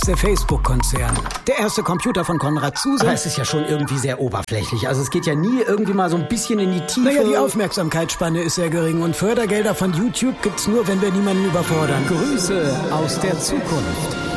Der Facebook-Konzern. Der erste Computer von Konrad Zuse. Aber es ist ja schon irgendwie sehr oberflächlich. Also es geht ja nie irgendwie mal so ein bisschen in die Tiefe. Naja, die Aufmerksamkeitsspanne ist sehr gering und Fördergelder von YouTube gibt's nur, wenn wir niemanden überfordern. Grüße aus der Zukunft.